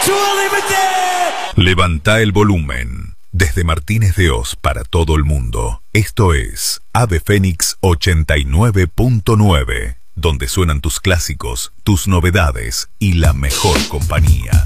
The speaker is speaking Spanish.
Levanta el volumen. Desde Martínez de Oz para todo el mundo. Esto es Ave Fénix 89.9, donde suenan tus clásicos, tus novedades y la mejor compañía.